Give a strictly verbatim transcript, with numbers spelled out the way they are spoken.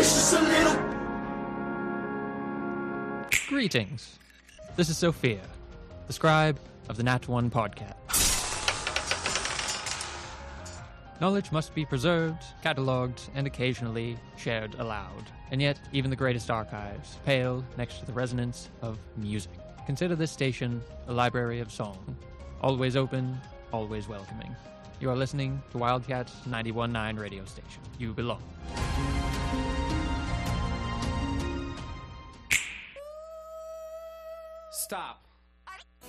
just a little. Greetings. This is Sophia, the scribe of the Nat one podcast. Knowledge must be preserved, catalogued, and occasionally shared aloud. And yet, even the greatest archives pale next to the resonance of music. Consider this station a library of song. Always open, always welcoming. You are listening to Wildcat ninety-one point nine radio station. You belong. Stop.